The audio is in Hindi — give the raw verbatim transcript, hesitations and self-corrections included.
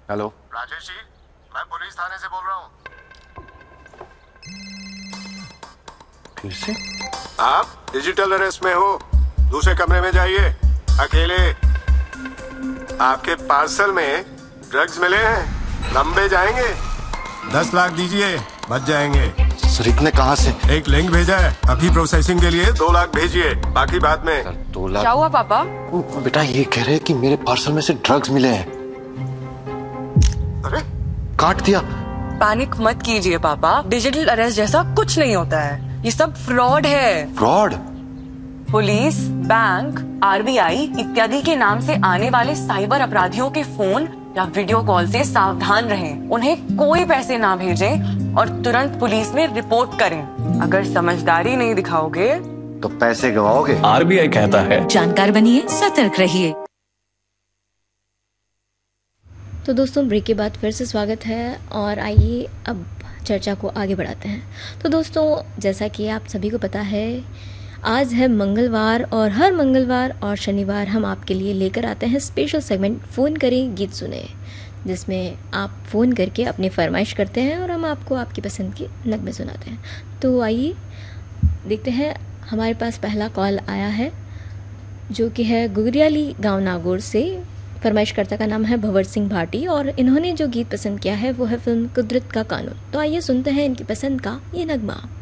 हेलो राजेश जी, मैं पुलिस थाने से बोल रहा हूँ। फिर से? आप डिजिटल अरेस्ट में हो, दूसरे कमरे में जाइए, अकेले। आपके पार्सल में ड्रग्स मिले हैं, लंबे जाएंगे। दस लाख दीजिए, बच जाएंगे। सर इतने कहाँ से? एक लिंक भेजा है, अभी प्रोसेसिंग के लिए दो लाख भेजिए, बाकी बाद में। सर दो लाख? क्या हुआ पापा? बेटा ये कह रहे हैं कि मेरे पार्सल में से ड्रग्स मिले हैं। अरे काट दिया। पैनिक मत कीजिए पापा, डिजिटल अरेस्ट जैसा कुछ नहीं होता है, ये सब फ्रॉड है। फ्रॉड? पुलिस, बैंक, आरबीआई इत्यादि के नाम से आने वाले साइबर अपराधियों के फोन या वीडियो कॉल से सावधान रहें। उन्हें कोई पैसे ना भेजें और तुरंत पुलिस में रिपोर्ट करें। अगर समझदारी नहीं दिखाओगे तो पैसे गवाओगे। आरबीआई कहता है जानकार बनिए, सतर्क रहिए। तो दोस्तों ब्रेक के बाद फिर से स्वागत है और आइए अब चर्चा को आगे बढ़ाते हैं। तो दोस्तों जैसा कि आप सभी को पता है आज है मंगलवार और हर मंगलवार और शनिवार हम आपके लिए लेकर आते हैं स्पेशल सेगमेंट फ़ोन करें गीत सुने, जिसमें आप फ़ोन करके अपनी फरमाइश करते हैं और हम आपको आपकी पसंद के नगमे सुनाते हैं। तो आइए देखते हैं, हमारे पास पहला कॉल आया है जो कि है गुगरियाली गाँव नागौर से। फरमाइशकर्ता का नाम है भंवर सिंह भाटी और इन्होंने जो गीत पसंद किया है वो है फिल्म कुदरत का कानून। तो आइए सुनते हैं इनकी पसंद का ये नगमा।